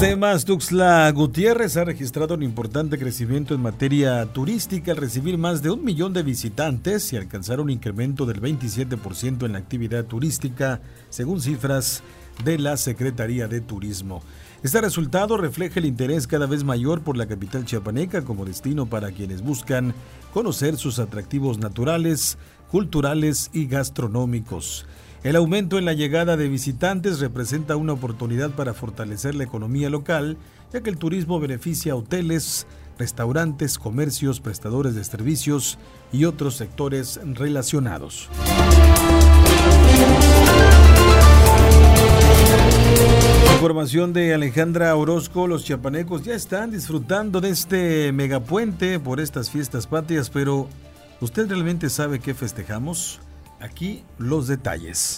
temas, Tuxtla Gutiérrez ha registrado un importante crecimiento en materia turística al recibir más de 1 millón de visitantes y alcanzar un incremento del 27% en la actividad turística, según cifras de la Secretaría de Turismo. Este resultado refleja el interés cada vez mayor por la capital chiapaneca como destino para quienes buscan conocer sus atractivos naturales, culturales y gastronómicos. El aumento en la llegada de visitantes representa una oportunidad para fortalecer la economía local, ya que el turismo beneficia a hoteles, restaurantes, comercios, prestadores de servicios y otros sectores relacionados. Información de Alejandra Orozco. Los chiapanecos ya están disfrutando de este megapuente por estas fiestas patrias, pero ¿usted realmente sabe qué festejamos? Aquí los detalles.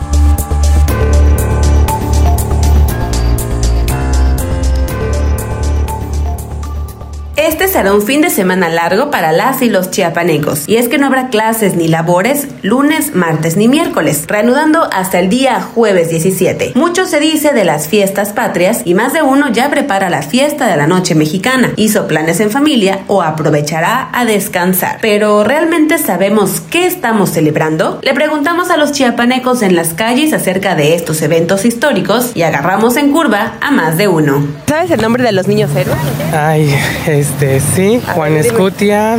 Este será un fin de semana largo para las y los chiapanecos, y es que no habrá clases ni labores lunes, martes ni miércoles, reanudando hasta el día jueves 17. Mucho se dice de las fiestas patrias y más de uno ya prepara la fiesta de la noche mexicana, hizo planes en familia o aprovechará a descansar. Pero ¿realmente sabemos qué estamos celebrando? Le preguntamos a los chiapanecos en las calles acerca de estos eventos históricos y agarramos en curva a más de uno. ¿Sabes el nombre de los niños héroes? Sí, Juan Escutia.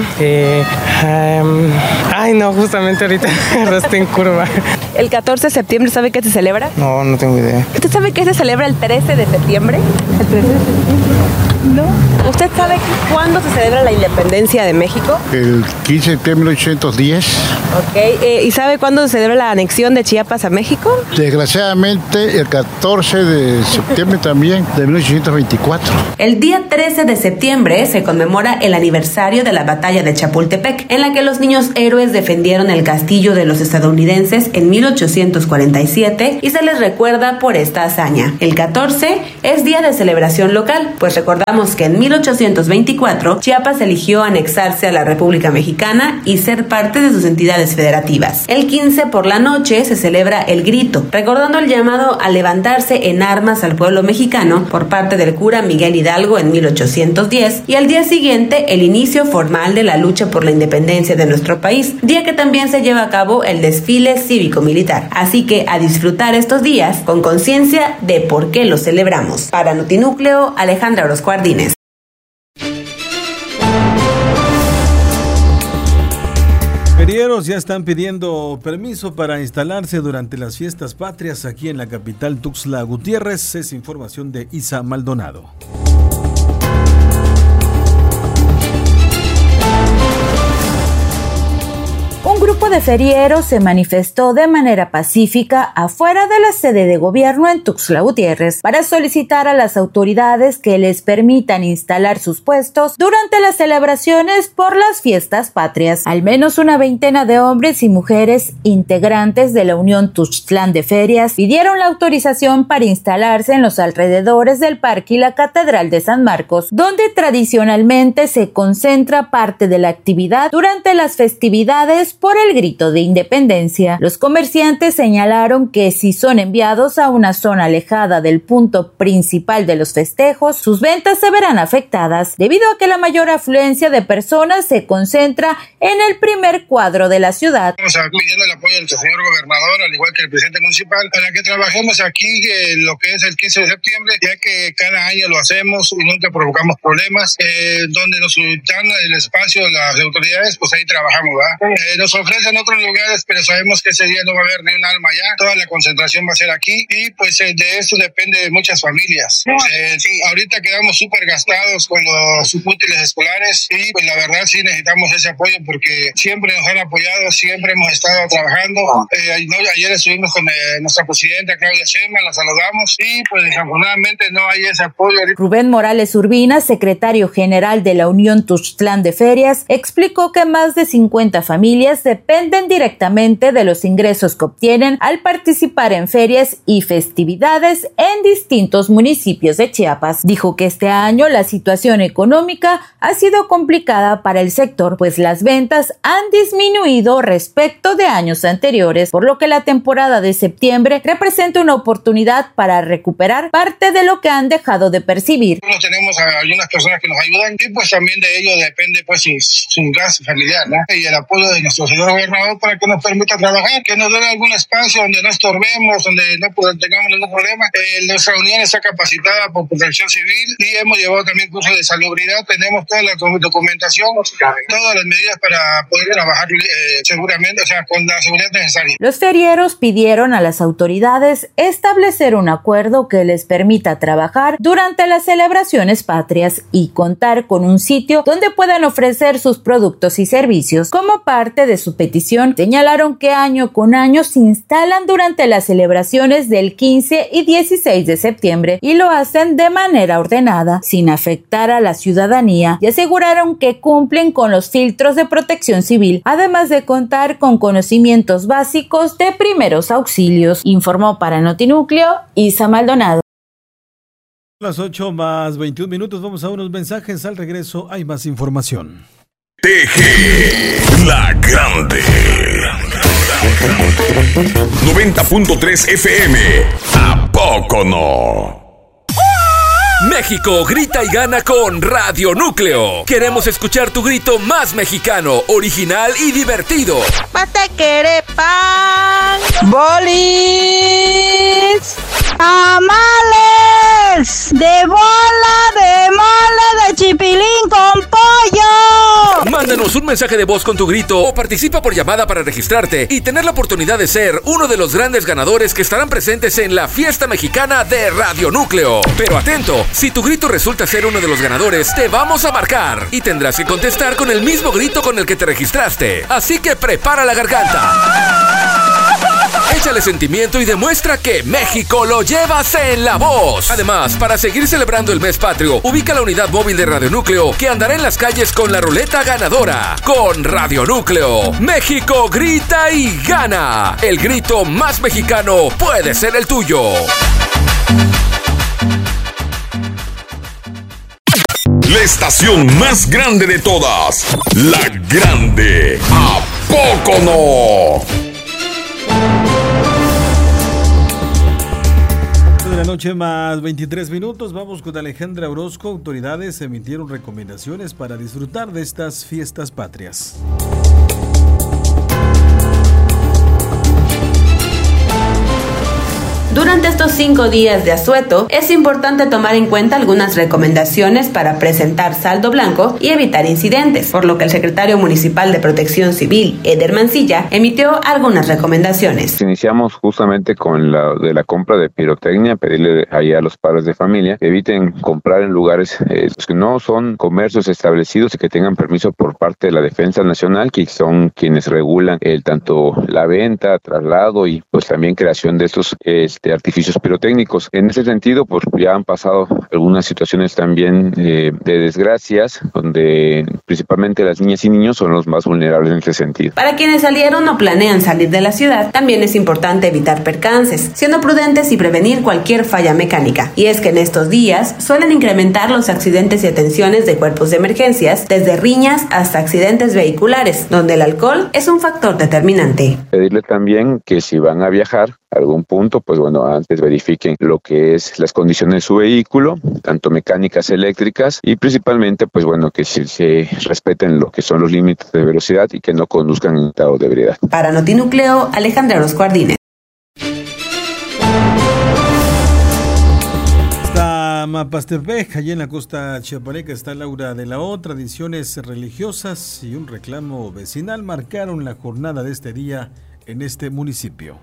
No, justamente ahorita agarraste en curva. El 14 de septiembre, ¿sabe qué se celebra? No tengo idea. ¿Usted sabe qué se celebra el 13 de septiembre? ¿El 13 de septiembre? No. ¿Usted sabe cuándo se celebra la independencia de México? El 15 de septiembre de 1810. Ok. ¿Y sabe cuándo se celebra la anexión de Chiapas a México? Desgraciadamente, el 14 de septiembre también, de 1824. El día 13 de septiembre se conmemora el aniversario de la batalla de Chapultepec, en la que los niños héroes defendieron el castillo de los estadounidenses en 1847 y se les recuerda por esta hazaña. El 14 es día de celebración local, pues recordamos que en 1824 Chiapas eligió anexarse a la República Mexicana y ser parte de sus entidades federativas. El 15 por la noche se celebra el Grito, recordando el llamado a levantarse en armas al pueblo mexicano por parte del cura Miguel Hidalgo en 1810, y al día siguiente el inicio formal de la lucha por la independencia de nuestro país, día que también se lleva a cabo el desfile cívico-militar. Así que a disfrutar estos días con conciencia de por qué los celebramos. Para Notinúcleo, Alejandra Orozco Ardínez. Ferieros ya están pidiendo permiso para instalarse durante las fiestas patrias aquí en la capital Tuxtla Gutiérrez. Es información de Isa Maldonado. Un grupo de ferieros se manifestó de manera pacífica afuera de la sede de gobierno en Tuxtla Gutiérrez para solicitar a las autoridades que les permitan instalar sus puestos durante las celebraciones por las fiestas patrias. Al menos una veintena de hombres y mujeres integrantes de la Unión Tuxtlán de Ferias pidieron la autorización para instalarse en los alrededores del parque y la Catedral de San Marcos, donde tradicionalmente se concentra parte de la actividad durante las festividades por el grito de independencia. Los comerciantes señalaron que si son enviados a una zona alejada del punto principal de los festejos, sus ventas se verán afectadas, debido a que la mayor afluencia de personas se concentra en el primer cuadro de la ciudad. Estamos pidiendo el apoyo del señor gobernador, al igual que el presidente municipal, para que trabajemos aquí lo que es el 15 de septiembre, ya que cada año lo hacemos y nunca provocamos problemas. Donde nos dan el espacio las autoridades, pues ahí trabajamos, ¿verdad? Nos ofrecen otros lugares, pero sabemos que ese día no va a haber ni un alma allá. Toda la concentración va a ser aquí y pues de esto depende de muchas familias. Ahorita quedamos súper gastados con los útiles escolares y pues la verdad sí necesitamos ese apoyo porque siempre nos han apoyado, siempre hemos estado trabajando. Ayer estuvimos con nuestra presidenta Claudia Sheinbaum, la saludamos y pues desafortunadamente no hay ese apoyo. Rubén Morales Urbina, secretario general de la Unión Tuxtlán de Ferias, explicó que más de 50 familias de dependen directamente de los ingresos que obtienen al participar en ferias y festividades en distintos municipios de Chiapas. Dijo que este año la situación económica ha sido complicada para el sector, pues las ventas han disminuido respecto de años anteriores, por lo que la temporada de septiembre representa una oportunidad para recuperar parte de lo que han dejado de percibir. Tenemos a algunas personas que nos ayudan y pues también de ello depende pues su gasto familiar, ¿no? Y el apoyo de nuestro señor gobernador para que nos permita trabajar, que nos dé algún espacio donde no estorbemos, donde no tengamos ningún problema. Nuestra unión está capacitada por Protección Civil y hemos llevado también cursos de salubridad. Tenemos toda la documentación, todas las medidas para poder trabajar seguramente, o sea, con la seguridad necesaria. Los ferieros pidieron a las autoridades establecer un acuerdo que les permita trabajar durante las celebraciones patrias y contar con un sitio donde puedan ofrecer sus productos y servicios. Como parte de su petición, señalaron que año con año se instalan durante las celebraciones del 15 y 16 de septiembre y lo hacen de manera ordenada, sin afectar a la ciudadanía, y aseguraron que cumplen con los filtros de protección civil, además de contar con conocimientos básicos de primeros auxilios. Informó para Notinúcleo Isa Maldonado. Las 8:21, vamos a unos mensajes. Al regreso hay más información. TG, la grande. 90.3 FM. ¿A poco no? México grita y gana con Radio Núcleo. Queremos escuchar tu grito más mexicano, original y divertido. Patequere pan, bolis, tamales, de mole de chipilín con pollo. Mándanos un mensaje de voz con tu grito o participa por llamada para registrarte y tener la oportunidad de ser uno de los grandes ganadores que estarán presentes en la fiesta mexicana de Radio Núcleo. Pero atento, si tu grito resulta ser uno de los ganadores, te vamos a marcar y tendrás que contestar con el mismo grito con el que te registraste. Así que prepara la garganta. Échale sentimiento y demuestra que México lo llevas en la voz. Además, para seguir celebrando el mes patrio, ubica la unidad móvil de Radio Núcleo que andará en las calles con la ruleta ganadora. Con Radio Núcleo, México grita y gana. El grito más mexicano puede ser el tuyo. La estación más grande de todas, La Grande. ¿A poco no? De la noche más 23 minutos, vamos con Alejandra Orozco. Autoridades emitieron recomendaciones para disfrutar de estas fiestas patrias. Durante estos 5 días de asueto, es importante tomar en cuenta algunas recomendaciones para presentar saldo blanco y evitar incidentes, por lo que el secretario municipal de Protección Civil, Eder Mancilla, emitió algunas recomendaciones. Iniciamos justamente con la compra de pirotecnia, pedirle ahí a los padres de familia que eviten comprar en lugares que no son comercios establecidos y que tengan permiso por parte de la Defensa Nacional, que son quienes regulan tanto la venta, traslado y pues también creación de estos artificios pirotécnicos. En ese sentido, pues ya han pasado algunas situaciones también de desgracias, donde principalmente las niñas y niños son los más vulnerables en ese sentido. Para quienes salieron o planean salir de la ciudad, también es importante evitar percances, siendo prudentes y prevenir cualquier falla mecánica. Y es que en estos días suelen incrementar los accidentes y atenciones de cuerpos de emergencias, desde riñas hasta accidentes vehiculares, donde el alcohol es un factor determinante. Pedirle también que si van a viajar a algún punto, pues bueno, antes verifiquen lo que es las condiciones de su vehículo, tanto mecánicas, eléctricas, y principalmente, pues bueno, que se respeten lo que son los límites de velocidad y que no conduzcan en estado de ebriedad. Para Notinúcleo, Alejandra Orozco Ardínez. Mapastepec, allí en la costa chiapaneca, está Laura de la O. Tradiciones religiosas y un reclamo vecinal marcaron la jornada de este día en este municipio.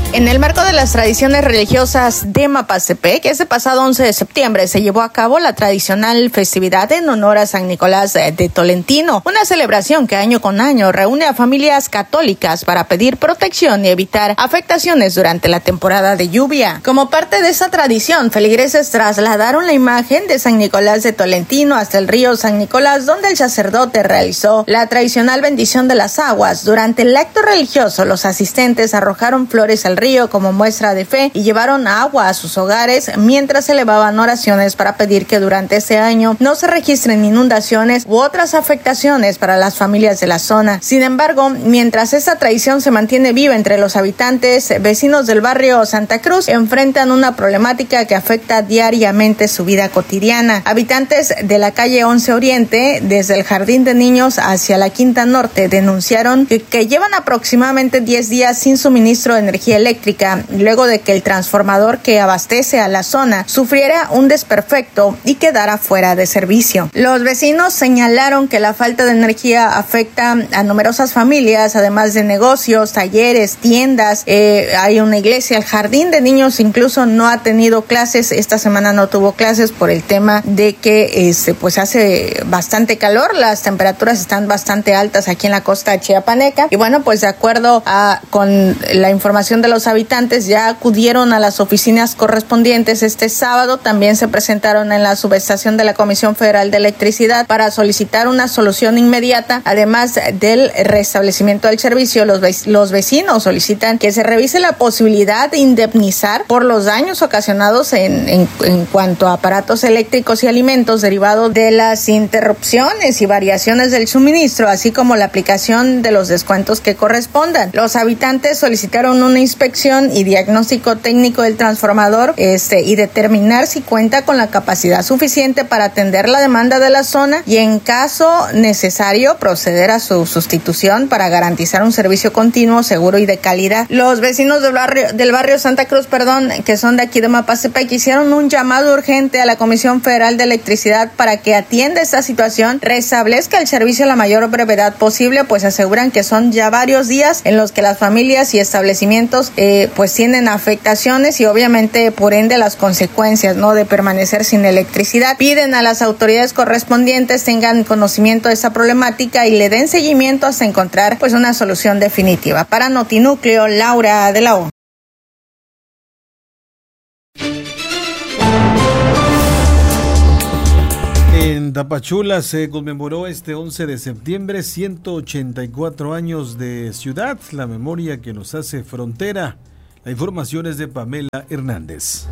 En el marco de las tradiciones religiosas de Mapastepec, este pasado 11 de septiembre se llevó a cabo la tradicional festividad en honor a San Nicolás de Tolentino, una celebración que año con año reúne a familias católicas para pedir protección y evitar afectaciones durante la temporada de lluvia. Como parte de esa tradición, feligreses trasladaron la imagen de San Nicolás de Tolentino hasta el río San Nicolás, donde el sacerdote realizó la tradicional bendición de las aguas. Durante el acto religioso, los asistentes arrojaron flores al río como muestra de fe y llevaron agua a sus hogares mientras elevaban oraciones para pedir que durante este año no se registren inundaciones u otras afectaciones para las familias de la zona. Sin embargo, mientras esta tradición se mantiene viva entre los habitantes, vecinos del barrio Santa Cruz enfrentan una problemática que afecta diariamente su vida cotidiana. Habitantes de la calle 11 Oriente, desde el Jardín de Niños hacia la Quinta Norte, denunciaron que llevan aproximadamente 10 días sin suministro de energía eléctrica, luego de que el transformador que abastece a la zona sufriera un desperfecto y quedara fuera de servicio. Los vecinos señalaron que la falta de energía afecta a numerosas familias, además de negocios, talleres, tiendas. Hay una iglesia, el Jardín de Niños incluso no ha tenido clases, esta semana no tuvo clases por el tema de que pues hace bastante calor, las temperaturas están bastante altas aquí en la costa chiapaneca y bueno, pues de acuerdo con la información de los habitantes, ya acudieron a las oficinas correspondientes este sábado. También se presentaron en la subestación de la Comisión Federal de Electricidad para solicitar una solución inmediata. Además del restablecimiento del servicio, los vecinos solicitan que se revise la posibilidad de indemnizar por los daños ocasionados en cuanto a aparatos eléctricos y alimentos derivados de las interrupciones y variaciones del suministro, así como la aplicación de los descuentos que correspondan. Los habitantes solicitaron una inspección y diagnóstico técnico del transformador y determinar si cuenta con la capacidad suficiente para atender la demanda de la zona y en caso necesario proceder a su sustitución para garantizar un servicio continuo, seguro y de calidad. Los vecinos del barrio Santa Cruz, que son de aquí de Mapastepec, hicieron un llamado urgente a la Comisión Federal de Electricidad para que atienda esta situación, restablezca el servicio a la mayor brevedad posible, pues aseguran que son ya varios días en los que las familias y establecimientos pues tienen afectaciones y obviamente por ende las consecuencias de permanecer sin electricidad. Piden a las autoridades correspondientes tengan conocimiento de esta problemática y le den seguimiento hasta encontrar pues una solución definitiva. Para Notinúcleo, Laura de la O. En Tapachula se conmemoró este 11 de septiembre 184 años de ciudad, la memoria que nos hace frontera. La información es de Pamela Hernández.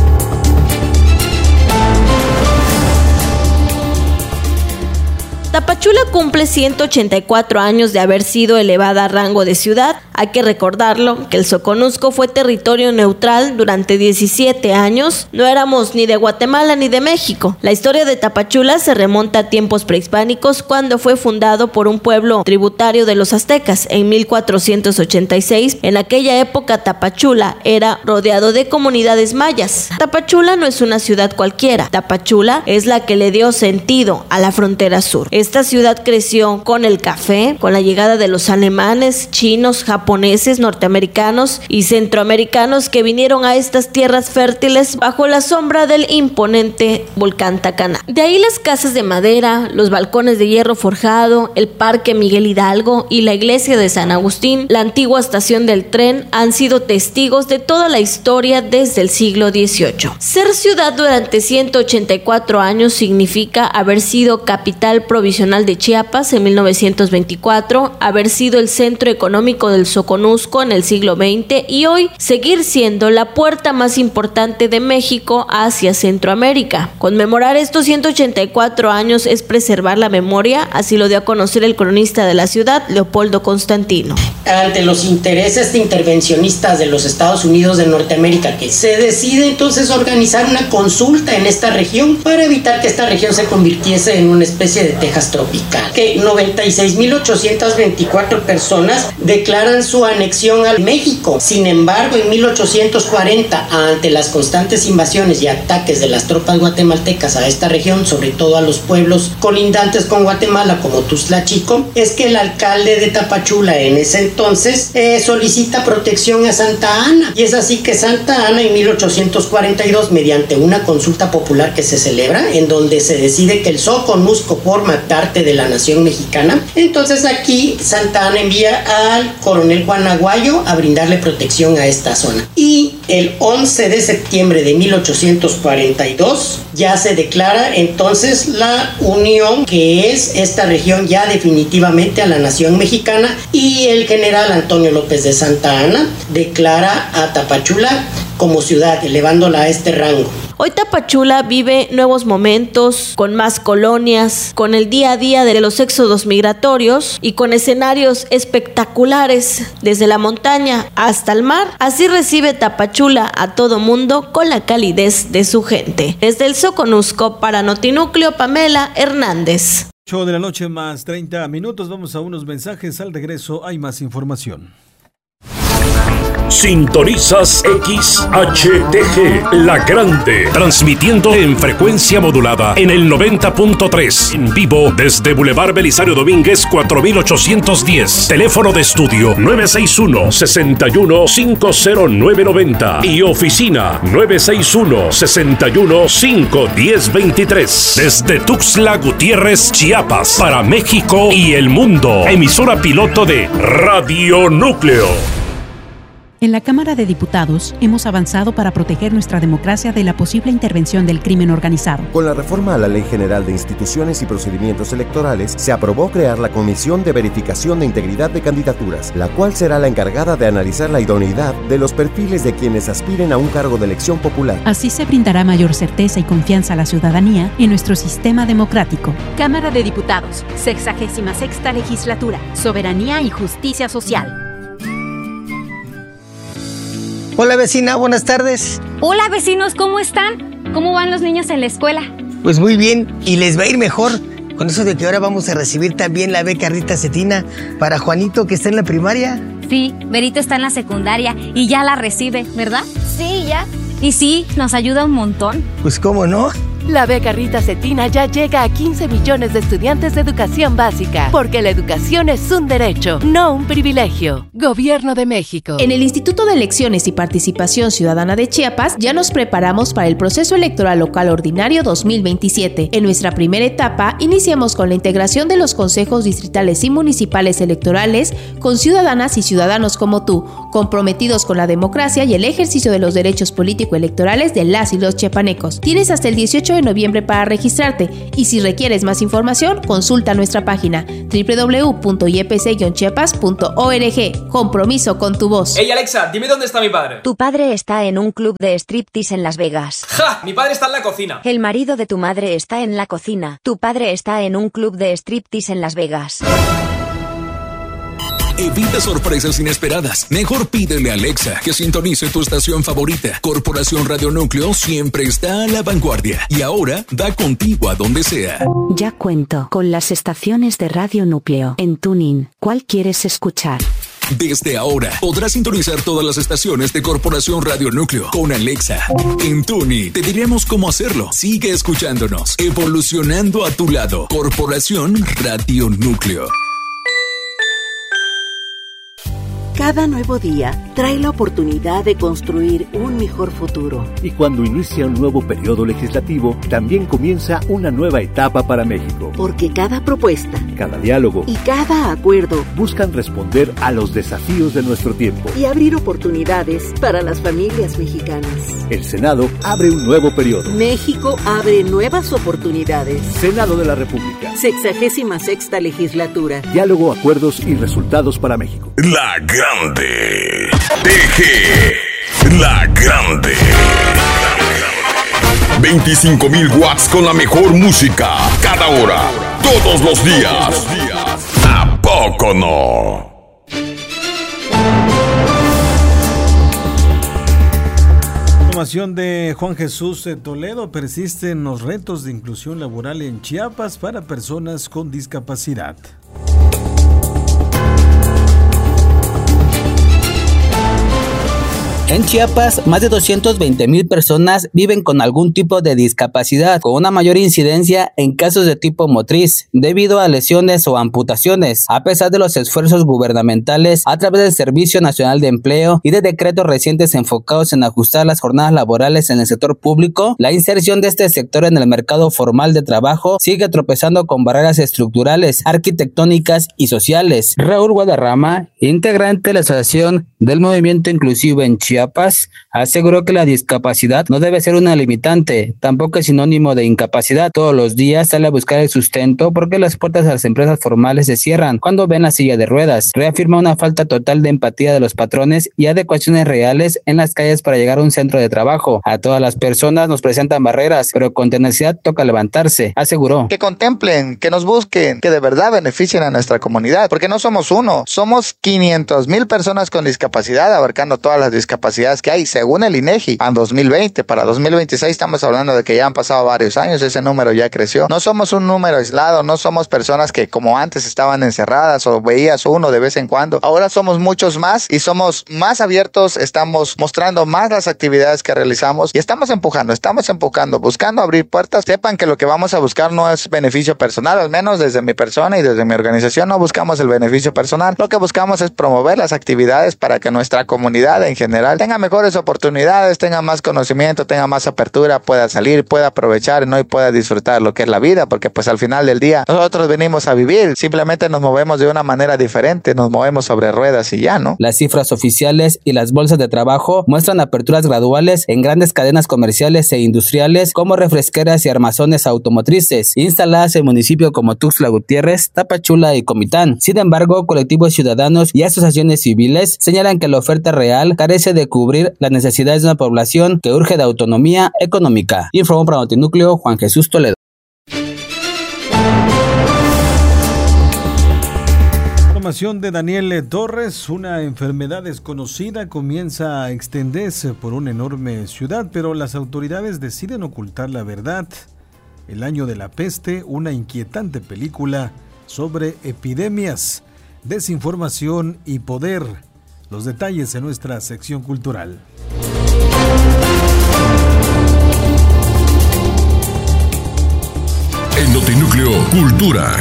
Tapachula cumple 184 años de haber sido elevada a rango de ciudad. Hay que recordarlo que el Soconusco fue territorio neutral durante 17 años. No éramos ni de Guatemala ni de México. La historia de Tapachula se remonta a tiempos prehispánicos, cuando fue fundado por un pueblo tributario de los aztecas en 1486. En aquella época Tapachula era rodeado de comunidades mayas. Tapachula no es una ciudad cualquiera. Tapachula es la que le dio sentido a la frontera sur. Esta ciudad creció con el café, con la llegada de los alemanes, chinos, japoneses, norteamericanos y centroamericanos que vinieron a estas tierras fértiles bajo la sombra del imponente volcán Tacaná. De ahí las casas de madera, los balcones de hierro forjado, el Parque Miguel Hidalgo y la iglesia de San Agustín, la antigua estación del tren, han sido testigos de toda la historia desde el siglo XVIII. Ser ciudad durante 184 años significa haber sido capital provincial de Chiapas en 1924, haber sido el centro económico del Soconusco en el siglo XX y hoy seguir siendo la puerta más importante de México hacia Centroamérica. Conmemorar estos 184 años es preservar la memoria, así lo dio a conocer el cronista de la ciudad, Leopoldo Constantino. Ante los intereses intervencionistas de los Estados Unidos de Norteamérica, que se decide entonces organizar una consulta en esta región para evitar que esta región se convirtiese en una especie de Texas tropical. Que 96.824 personas declaran celebran su anexión a México. Sin embargo, en 1840, ante las constantes invasiones y ataques de las tropas guatemaltecas a esta región, sobre todo a los pueblos colindantes con Guatemala como Tuxtla Chico, es que el alcalde de Tapachula en ese entonces solicita protección a Santa Ana, y es así que Santa Ana en 1842, mediante una consulta popular que se celebra, en donde se decide que el Soconusco forma parte de la nación mexicana, entonces aquí Santa Ana envía al coronel Juan Aguayo a brindarle protección a esta zona. Y el 11 de septiembre de 1842 ya se declara entonces la unión, que es esta región ya definitivamente a la nación mexicana, y el general Antonio López de Santa Ana declara a Tapachula como ciudad, elevándola a este rango. Hoy Tapachula vive nuevos momentos, con más colonias, con el día a día de los éxodos migratorios y con escenarios espectaculares desde la montaña hasta el mar. Así recibe Tapachula a todo mundo con la calidez de su gente. Desde el Soconusco, para Notinúcleo, Pamela Hernández. 8 de la noche más 30 minutos, vamos a unos mensajes. Al regreso hay más información. Sintonizas XHTG, La Grande, transmitiendo en frecuencia modulada en el 90.3, en vivo desde Boulevard Belisario Domínguez 4810, teléfono de estudio 961-61-50990 y oficina 961-61-51023, desde Tuxtla Gutiérrez, Chiapas, para México y el mundo, emisora piloto de Radio Núcleo. En la Cámara de Diputados hemos avanzado para proteger nuestra democracia de la posible intervención del crimen organizado. Con la reforma a la Ley General de Instituciones y Procedimientos Electorales, se aprobó crear la Comisión de Verificación de Integridad de Candidaturas, la cual será la encargada de analizar la idoneidad de los perfiles de quienes aspiren a un cargo de elección popular. Así se brindará mayor certeza y confianza a la ciudadanía en nuestro sistema democrático. Cámara de Diputados, 66ª Legislatura, Soberanía y Justicia Social. Hola vecina, buenas tardes. Hola vecinos, ¿cómo están? ¿Cómo van los niños en la escuela? Pues muy bien, y les va a ir mejor con eso de que ahora vamos a recibir también la beca Rita Cetina para Juanito, que está en la primaria. Sí, Berito está en la secundaria y ya la recibe, ¿verdad? Sí, ya. Y sí, nos ayuda un montón. Pues cómo no. La beca Rita Cetina ya llega a 15 millones de estudiantes de educación básica, porque la educación es un derecho, no un privilegio. Gobierno de México. En el Instituto de Elecciones y Participación Ciudadana de Chiapas ya nos preparamos para el proceso electoral local ordinario 2027. En nuestra primera etapa iniciamos con la integración de los consejos distritales y municipales electorales con ciudadanas y ciudadanos como tú, comprometidos con la democracia y el ejercicio de los derechos político-electorales de las y los chiapanecos. Tienes hasta el 18 de noviembre para registrarte, y si requieres más información, consulta nuestra página www.ipc-chiapas.org. Compromiso con tu voz. Hey Alexa, dime dónde está mi padre. Tu padre está en un club de striptease en Las Vegas. ¡Ja! Mi padre está en la cocina. El marido de tu madre está en la cocina. Tu padre está en un club de striptease en Las Vegas. Evita sorpresas inesperadas. Mejor pídele a Alexa que sintonice tu estación favorita. Corporación Radio Núcleo siempre está a la vanguardia y ahora da contigo a donde sea. Ya cuento con las estaciones de Radio Núcleo en TuneIn. ¿Cuál quieres escuchar? Desde ahora podrás sintonizar todas las estaciones de Corporación Radio Núcleo con Alexa. En TuneIn te diremos cómo hacerlo. Sigue escuchándonos, evolucionando a tu lado. Corporación Radio Núcleo. Cada nuevo día trae la oportunidad de construir un mejor futuro. Y cuando inicia un nuevo periodo legislativo, también comienza una nueva etapa para México. Porque cada propuesta, cada diálogo y cada acuerdo buscan responder a los desafíos de nuestro tiempo y abrir oportunidades para las familias mexicanas. El Senado abre un nuevo periodo. México abre nuevas oportunidades. Senado de la República. 66ª Legislatura. Diálogo, acuerdos y resultados para México. La Grande. TG. La Grande. 25,000 watts con la mejor música. Cada hora. Todos los días. ¿A poco no? Información de Juan Jesús Toledo. Persisten los retos de inclusión laboral en Chiapas para personas con discapacidad. En Chiapas, más de 220,000 personas viven con algún tipo de discapacidad, con una mayor incidencia en casos de tipo motriz, debido a lesiones o amputaciones. A pesar de los esfuerzos gubernamentales a través del Servicio Nacional de Empleo y de decretos recientes enfocados en ajustar las jornadas laborales en el sector público, la inserción de este sector en el mercado formal de trabajo sigue tropezando con barreras estructurales, arquitectónicas y sociales. Raúl Guadarrama, integrante de la Asociación del Movimiento Inclusivo en Chiapas, aseguró que la discapacidad no debe ser una limitante, tampoco es sinónimo de incapacidad. Todos los días sale a buscar el sustento porque las puertas a las empresas formales se cierran cuando ven la silla de ruedas. Reafirma una falta total de empatía de los patrones y adecuaciones reales en las calles para llegar a un centro de trabajo. A todas las personas nos presentan barreras, pero con tenacidad toca levantarse, aseguró. Que contemplen, que nos busquen, que de verdad beneficien a nuestra comunidad, porque no somos uno, somos 500,000 personas con discapacidad, abarcando todas las discapacidades que hay, según el INEGI, en 2020. Para 2026 estamos hablando de que ya han pasado varios años, ese número ya creció. No somos un número aislado, no somos personas que como antes estaban encerradas o veías uno de vez en cuando. Ahora somos muchos más y somos más abiertos, estamos mostrando más las actividades que realizamos y estamos empujando, buscando abrir puertas. Sepan que lo que vamos a buscar no es beneficio personal, al menos desde mi persona y desde mi organización no buscamos el beneficio personal. Lo que buscamos es promover las actividades para que nuestra comunidad en general tenga mejores oportunidades, tenga más conocimiento, tenga más apertura, pueda salir, pueda aprovechar, ¿no? Y pueda disfrutar lo que es la vida, porque pues al final del día nosotros venimos a vivir, simplemente nos movemos de una manera diferente, nos movemos sobre ruedas y ya, ¿no? Las cifras oficiales y las bolsas de trabajo muestran aperturas graduales en grandes cadenas comerciales e industriales como refresqueras y armazones automotrices instaladas en municipios como Tuxtla Gutiérrez, Tapachula y Comitán. Sin embargo, colectivos ciudadanos y asociaciones civiles señalan que la oferta real carece de cubrir las necesidades de una población que urge de autonomía económica. Informó para Notinúcleo Juan Jesús Toledo. Información de Daniel Torres. Una enfermedad desconocida comienza a extenderse por una enorme ciudad, pero las autoridades deciden ocultar la verdad. El año de la peste, una inquietante película sobre epidemias, desinformación y poder. Los detalles en nuestra sección cultural. En Notinúcleo Cultura.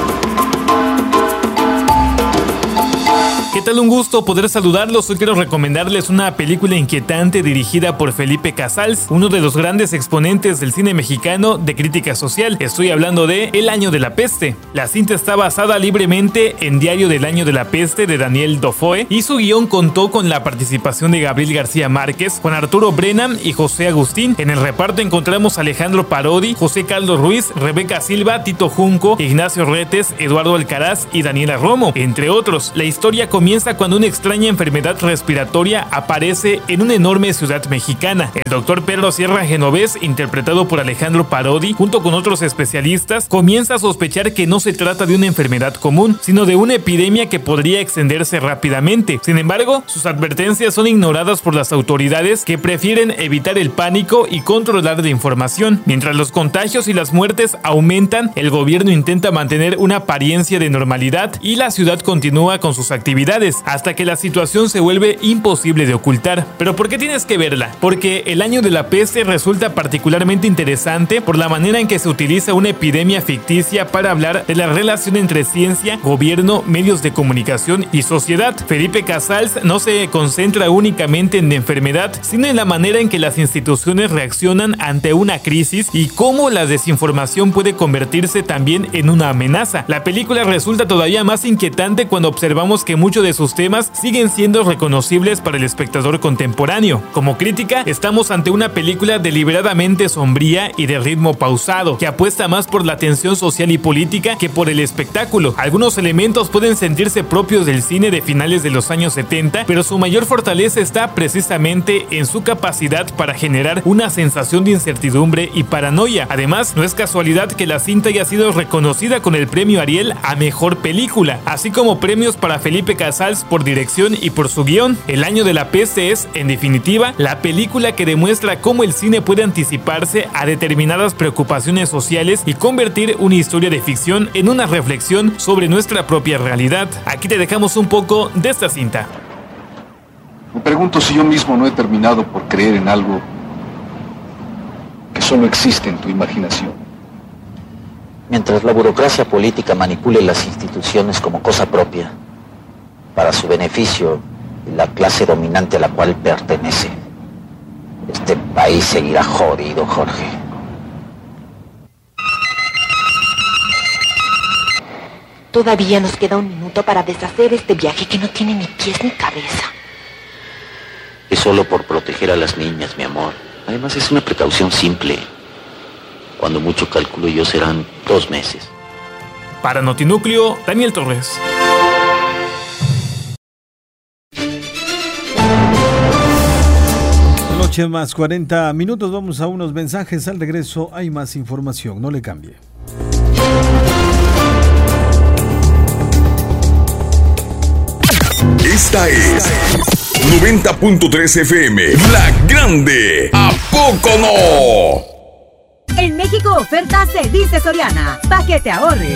¿Qué tal? Un gusto poder saludarlos. Hoy quiero recomendarles una película inquietante dirigida por Felipe Casals, uno de los grandes exponentes del cine mexicano de crítica social. Estoy hablando de El año de la peste. La cinta está basada libremente en Diario del año de la peste de Daniel Defoe y su guión contó con la participación de Gabriel García Márquez, Juan Arturo Brennan y José Agustín. En el reparto encontramos a Alejandro Parodi, José Carlos Ruiz, Rebeca Silva, Tito Junco, Ignacio Retes, Eduardo Alcaraz y Daniela Romo, entre otros. La historia comienza cuando una extraña enfermedad respiratoria aparece en una enorme ciudad mexicana. El doctor Pedro Sierra Genovés, interpretado por Alejandro Parodi, junto con otros especialistas, comienza a sospechar que no se trata de una enfermedad común, sino de una epidemia que podría extenderse rápidamente. Sin embargo, sus advertencias son ignoradas por las autoridades, que prefieren evitar el pánico y controlar la información. Mientras los contagios y las muertes aumentan, el gobierno intenta mantener una apariencia de normalidad y la ciudad continúa con sus actividades, hasta que la situación se vuelve imposible de ocultar. ¿Pero por qué tienes que verla? Porque El año de la peste resulta particularmente interesante por la manera en que se utiliza una epidemia ficticia para hablar de la relación entre ciencia, gobierno, medios de comunicación y sociedad. Felipe Casals no se concentra únicamente en la enfermedad, sino en la manera en que las instituciones reaccionan ante una crisis y cómo la desinformación puede convertirse también en una amenaza. La película resulta todavía más inquietante cuando observamos que muchos de sus temas siguen siendo reconocibles para el espectador contemporáneo. Como crítica, estamos ante una película deliberadamente sombría y de ritmo pausado, que apuesta más por la tensión social y política que por el espectáculo. Algunos elementos pueden sentirse propios del cine de finales de los años 70, pero su mayor fortaleza está precisamente en su capacidad para generar una sensación de incertidumbre y paranoia. Además, no es casualidad que la cinta haya sido reconocida con el premio Ariel a Mejor Película, así como premios para Felipe Casals por dirección y por su guión. El año de la peste es, en definitiva, la película que demuestra cómo el cine puede anticiparse a determinadas preocupaciones sociales y convertir una historia de ficción en una reflexión sobre nuestra propia realidad. Aquí te dejamos un poco de esta cinta. Me pregunto pregunto si yo mismo no he terminado por creer en algo que solo existe en tu imaginación. Mientras la burocracia política manipule las instituciones como cosa propia, para su beneficio y la clase dominante a la cual pertenece, este país seguirá jodido, Jorge. Todavía nos queda un minuto para deshacer este viaje que no tiene ni pies ni cabeza. Es solo por proteger a las niñas, mi amor. Además es una precaución simple. Cuando mucho calculo yo serán 2 meses. Para Notinúcleo, Daniel Torres. Noche más 40 minutos, vamos a unos mensajes. Al regreso hay más información, no le cambie. Esta es 90.3 FM, La Grande. ¿A poco no? En México oferta se dice Soriana. Pa' que te ahorres.